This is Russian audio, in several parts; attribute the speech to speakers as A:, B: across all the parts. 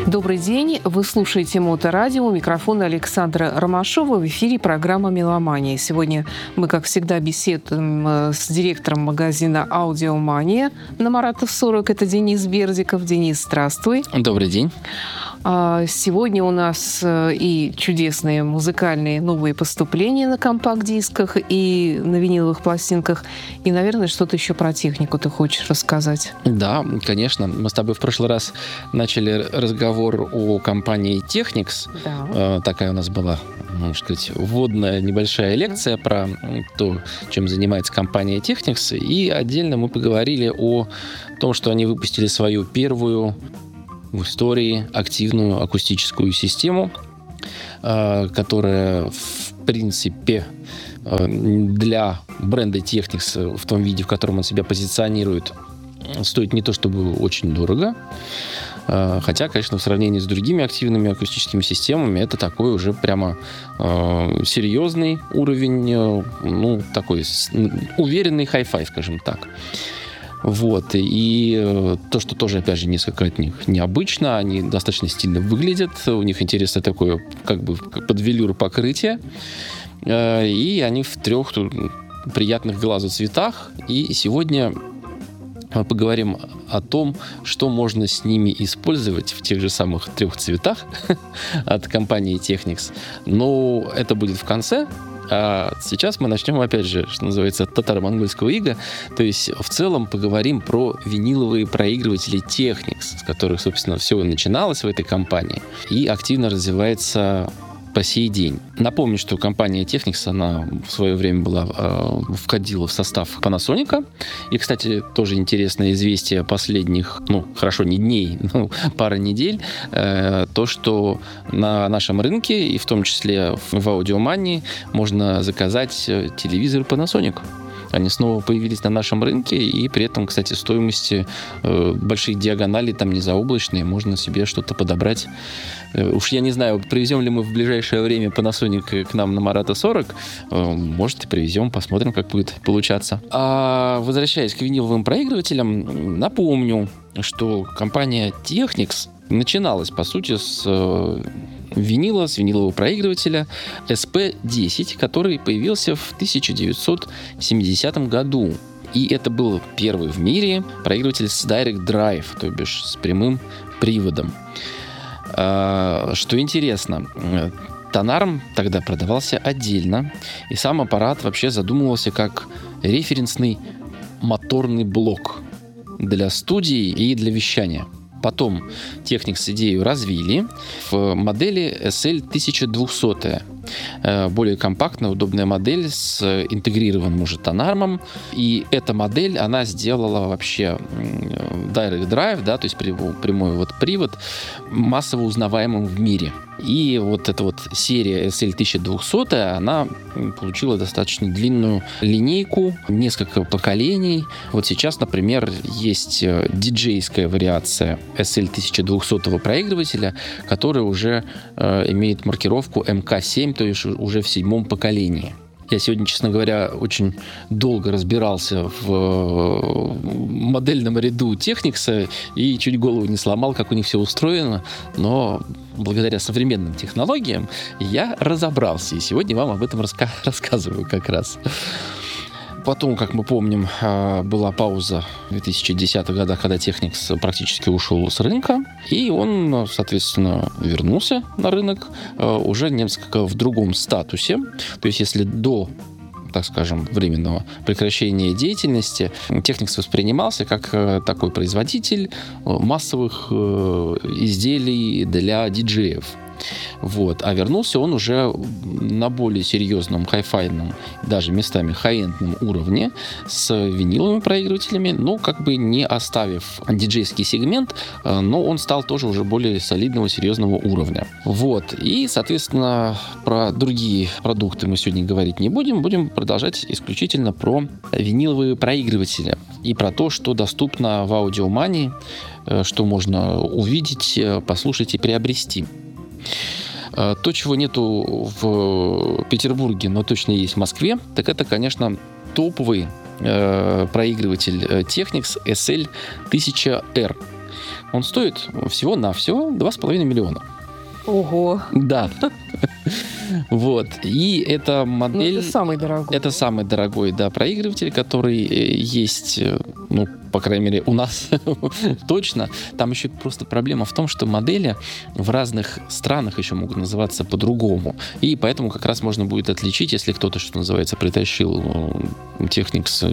A: Добрый день. Вы слушаете Моторадио. У микрофона Александра Ромашова. В эфире программа «Меломания». Сегодня мы, как всегда, беседуем с директором магазина «Аудиомания» на Маратов 40. Это Денис Бердиков. Денис, здравствуй.
B: Добрый день.
A: Сегодня у нас и чудесные музыкальные новые поступления на компакт-дисках и на виниловых пластинках. И, наверное, что-то еще про технику ты хочешь рассказать.
B: Да, конечно. Мы с тобой в прошлый раз начали разговор о компании Technics.
A: Да.
B: Такая у нас была, можно сказать, вводная небольшая лекция про то, чем занимается компания Technics. И отдельно мы поговорили о том, что они выпустили свою первую в истории активную акустическую систему, которая, в принципе, для бренда Technics в том виде, в котором он себя позиционирует, стоит не то чтобы очень дорого. Хотя, конечно, в сравнении с другими активными акустическими системами это такой уже прямо серьезный уровень, такой уверенный хай-фай, скажем так. Вот. И то, что тоже, опять же, несколько от них необычно, они достаточно стильно выглядят, у них интересное такое, как бы, под велюр покрытие, и они в 3 приятных глазу цветах. И сегодня мы поговорим о том, что можно с ними использовать в тех же самых 3 цветах от компании Technics. Но это будет в конце. А сейчас мы начнем, опять же, что называется, татаро-монгольского ига. То есть, в целом, поговорим про виниловые проигрыватели Technics, с которых, собственно, все начиналось в этой компании и активно развивается по сей день. Напомню, что компания Technics, она в свое время входила в состав Panasonic. И, кстати, тоже интересное известие последних, хорошо, не дней, пары недель, то, что на нашем рынке, и в том числе в аудиомании, можно заказать телевизор Panasonic. Они снова появились на нашем рынке, и при этом, кстати, стоимости большие диагонали, там не заоблачные, можно себе что-то подобрать. Уж я не знаю, привезем ли мы в ближайшее время Panasonic к нам на Марата 40. Может, и привезем, посмотрим, как будет получаться. А возвращаясь к виниловым проигрывателям, напомню, что компания Technics начиналась, по сути, с винилового проигрывателя SP10, который появился в 1970 году. И это был первый в мире проигрыватель с Direct Drive, то бишь с прямым приводом. Что интересно, Тонарм тогда продавался отдельно, и сам аппарат вообще задумывался как референсный моторный блок для студии и для вещания. Потом Technics идею развили в модели SL1200. Более компактная, удобная модель с интегрированным уже тонармом. И эта модель, она сделала вообще Direct Drive, да, то есть прямой привод, массово узнаваемым в мире. И вот эта вот серия SL1200, она получила достаточно длинную линейку, несколько поколений. Вот сейчас, например, есть диджейская вариация SL1200 проигрывателя, который уже имеет маркировку МК7, то есть уже в 7-м поколении. Я сегодня, честно говоря, очень долго разбирался в модельном ряду Technics и чуть голову не сломал, как у них все устроено, но благодаря современным технологиям я разобрался, и сегодня вам об этом рассказываю как раз. Потом, как мы помним, была пауза в 2010-х годах, когда Technics практически ушел с рынка, и он, соответственно, вернулся на рынок уже несколько в другом статусе. То есть, если до, так скажем, временного прекращения деятельности Technics воспринимался как такой производитель массовых изделий для диджеев. Вот. А вернулся он уже на более серьезном хай-файном, даже местами хай-эндном уровне с виниловыми проигрывателями, но как бы не оставив диджейский сегмент, но он стал тоже уже более солидного, серьезного уровня. Вот. И, соответственно, про другие продукты мы сегодня говорить не будем. Будем продолжать исключительно про виниловые проигрыватели и про то, что доступно в аудиомании, что можно увидеть, послушать и приобрести. То, чего нету в Петербурге, но точно есть в Москве, так это, конечно, топовый проигрыватель Technics SL1000R. Он стоит всего-навсего 2,5 миллиона.
A: Ого.
B: Да. Вот. И эта модель...
A: Это самый дорогой.
B: Это самый дорогой, да, проигрыватель, который есть, ну, по крайней мере, у нас точно. Там еще просто проблема в том, что модели в разных странах еще могут называться по-другому. И поэтому как раз можно будет отличить, если кто-то, что называется, притащил Technics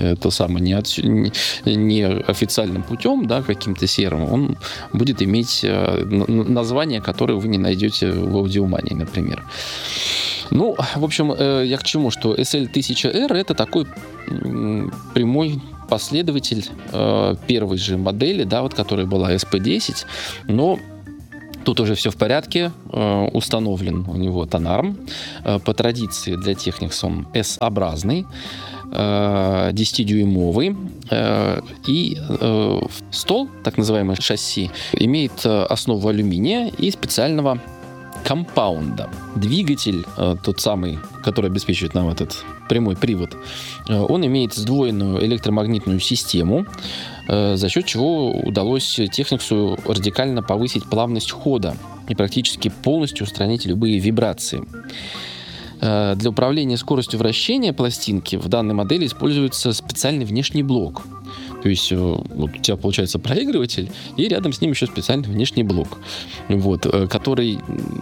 B: не официальным путем, да, каким-то серым, он будет иметь название, которое вы не найдете в аудиомании, например. Ну, в общем, я к чему, что SL1000R это такой прямой последователь первой же модели, да, вот, которая была SP10, но тут уже все в порядке, установлен у него тонарм. По традиции для Technics он S-образный, 10-дюймовый, и стол, так называемый шасси, имеет основу алюминия и специального компаунда. Двигатель, тот самый, который обеспечивает нам этот прямой привод, он имеет сдвоенную электромагнитную систему, за счет чего удалось Technics'у радикально повысить плавность хода и практически полностью устранить любые вибрации. Для управления скоростью вращения пластинки в данной модели используется специальный внешний блок. То есть вот у тебя получается проигрыватель, и рядом с ним еще специальный внешний блок, вот, который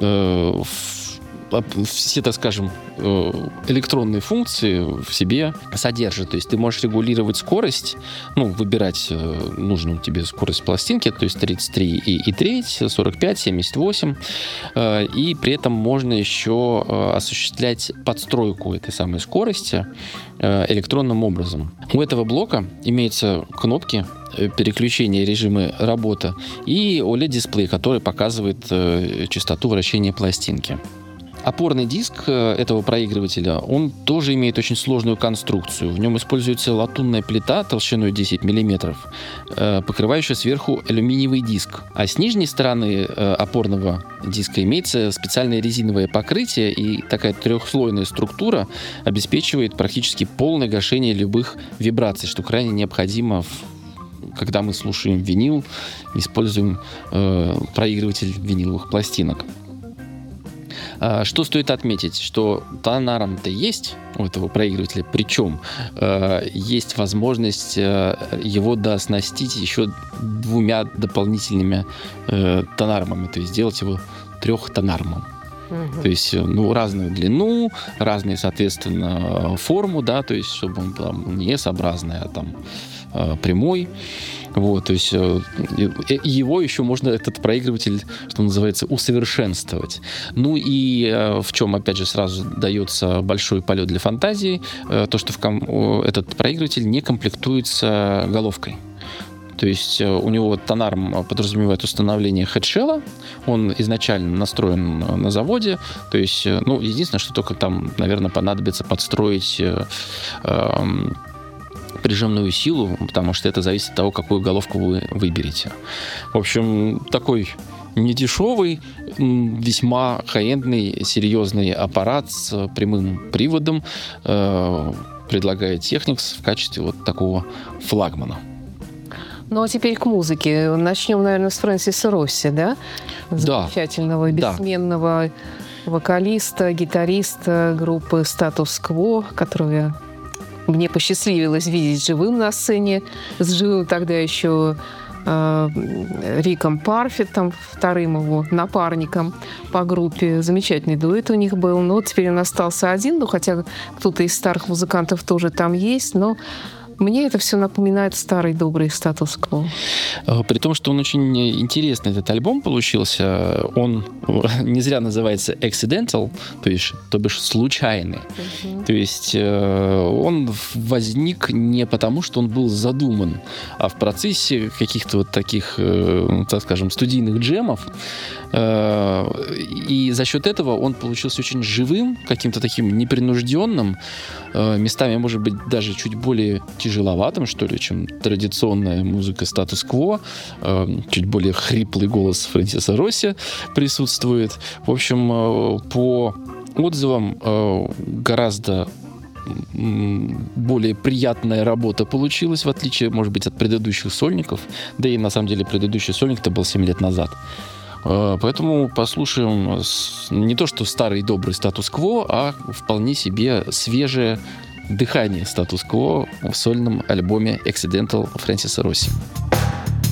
B: все, так скажем, электронные функции в себе содержит. То есть ты можешь регулировать скорость, ну, выбирать нужную тебе скорость пластинки, то есть 33,3, 45, 78. И при этом можно еще осуществлять подстройку этой самой скорости электронным образом. У этого блока имеются кнопки переключения режима работы и OLED-дисплей, который показывает частоту вращения пластинки. Опорный диск этого проигрывателя, он тоже имеет очень сложную конструкцию. В нем используется латунная плита толщиной 10 мм, покрывающая сверху алюминиевый диск. А с нижней стороны опорного диска имеется специальное резиновое покрытие, и такая трехслойная структура обеспечивает практически полное гашение любых вибраций, что крайне необходимо когда мы слушаем винил, используем проигрыватель виниловых пластинок. Что стоит отметить, что тонарм-то есть у этого проигрывателя, причем есть возможность его дооснастить еще 2 дополнительными тонармами, то есть сделать его 3-тонармом. То есть, ну, разную длину, разные, соответственно, форму, да, то есть, чтобы он там не S-образный, а там прямой. Вот, то есть его еще можно, этот проигрыватель, что называется, усовершенствовать. Ну и в чем, опять же, сразу дается большой полет для фантазии, то, что этот проигрыватель не комплектуется головкой. То есть у него тонарм подразумевает установление хедшелла, он изначально настроен на заводе, то есть, ну, единственное, что только там, наверное, понадобится подстроить прижимную силу, потому что это зависит от того, какую головку вы выберете. В общем, такой недешевый, весьма хай-эндный, серьезный аппарат с прямым приводом предлагает Technics в качестве вот такого флагмана.
A: Ну, а теперь к музыке. Начнем, наверное, с Фрэнсиса Росси, да? Замечательного, бессменного вокалиста, гитариста группы «Статус Кво», которую мне посчастливилось видеть живым на сцене, с живым тогда еще Риком Парфитом, вторым его напарником по группе. Замечательный дуэт у них был. Но теперь он остался один, ну, хотя кто-то из старых музыкантов тоже там есть, но мне это все напоминает старый добрый статус-кво.
B: При том, что он очень интересный, этот альбом получился. Он не зря называется accidental, то бишь случайный. То есть он возник не потому, что он был задуман, а в процессе каких-то вот таких, так скажем, студийных джемов. И за счет этого он получился очень живым, каким-то таким непринужденным, местами, может быть, даже чуть более тяжеловатым, что ли, чем традиционная музыка статус-кво. Чуть более хриплый голос Фрэнсиса Росси присутствует. В общем, по отзывам гораздо более приятная работа получилась, в отличие, может быть, от предыдущих сольников. Да и, на самом деле, предыдущий сольник-то был 7 лет назад. Поэтому послушаем не то что старый добрый статус-кво, а вполне себе свежее дыхание статус-кво в сольном альбоме Accidental Фрэнсиса Росси.